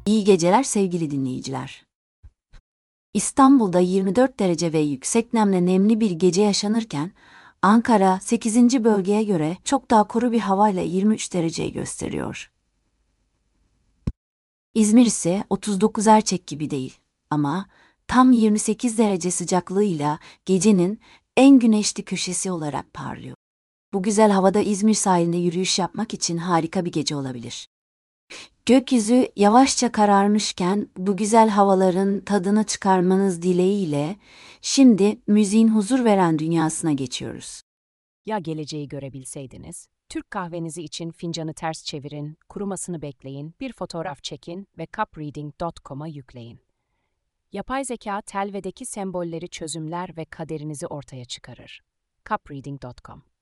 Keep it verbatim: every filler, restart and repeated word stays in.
İyi geceler sevgili dinleyiciler. İstanbul'da yirmi dört derece ve yüksek nemle nemli bir gece yaşanırken, Ankara sekizinci bölgeye göre çok daha kuru bir havayla yirmi üç dereceyi gösteriyor. İzmir ise otuz dokuz Erçek gibi değil ama tam yirmi sekiz derece sıcaklığıyla gecenin en güneşli köşesi olarak parlıyor. Bu güzel havada İzmir sahilinde yürüyüş yapmak için harika bir gece olabilir. Gökyüzü yavaşça kararmışken bu güzel havaların tadını çıkarmanız dileğiyle şimdi müziğin huzur veren dünyasına geçiyoruz. Ya geleceği görebilseydiniz? Türk kahvenizi için fincanı ters çevirin, kurumasını bekleyin, bir fotoğraf çekin ve cupreading nokta com'a yükleyin. Yapay zeka telvedeki sembolleri çözümler ve kaderinizi ortaya çıkarır. cupreading nokta com